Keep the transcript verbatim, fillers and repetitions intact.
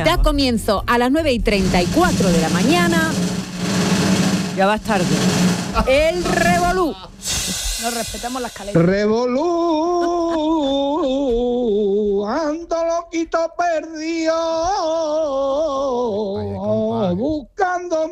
Da comienzo a las nueve y treinta y cuatro de la mañana. Ya vas tarde. El Revolú. Nos respetamos las caletas. Revolú, ando loquito perdido, buscando